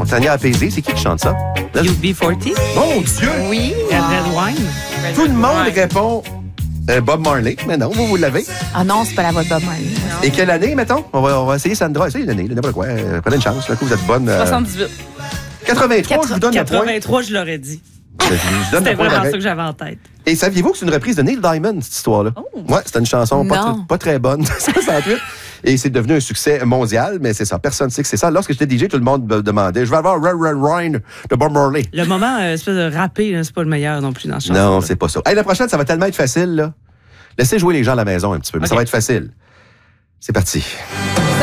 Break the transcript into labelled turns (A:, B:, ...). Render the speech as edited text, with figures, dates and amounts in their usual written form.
A: Tania Apaisé, c'est qui chante ça?
B: UB40.
A: Mon Dieu!
C: Oui.
B: Red Wine.
A: Tout le monde répond Bob Marley, mais non, vous l'avez.
C: Ah non, c'est pas la voix de Bob Marley.
A: Et quelle année, mettons? On va essayer Sandra. Essayez l'année, n'importe quoi. Prenez une chance, là, que vous êtes bonne.
B: 78.
A: 83, je vous donne le point.
B: 83, je l'aurais dit.
A: Je vous donne
B: C'était
A: le point
B: vraiment
A: avec.
B: ça que j'avais en tête.
A: Et saviez-vous que c'est une reprise de Neil Diamond, cette histoire-là?
B: Oh.
A: Ouais, c'était une chanson
C: Non.
A: pas très bonne de 68. Et c'est devenu un succès mondial, mais c'est ça. Personne ne sait que c'est ça. Lorsque j'étais DJ, tout le monde me demandait, je vais avoir Ryan de Bob Marley.
B: Le moment, espèce de rappé, là, c'est pas le meilleur non plus dans ce chanson.
A: Non, c'est pas ça. Hey, la prochaine, ça va tellement être facile, là. Laissez jouer les gens à la maison un petit peu, mais ça
B: OK.
A: va être facile. C'est parti.